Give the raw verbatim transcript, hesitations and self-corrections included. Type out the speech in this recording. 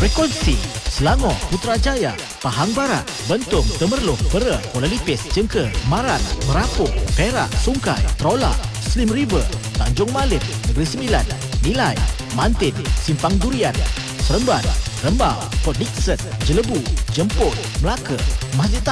Berkongsi Selangor, Putrajaya, Pahang Barat, Bentong, Temerloh, Pera, Kuala Lipis, Jengke, Maran, Merapuk, Perak, Sungai, Trola, Slim River, Tanjung Malim, Negeri Sembilan, Nilai, Mantin, Simpang Durian, Seremban, Rembau, Port Dickson, Jelebu, Jemput, Melaka, Masjid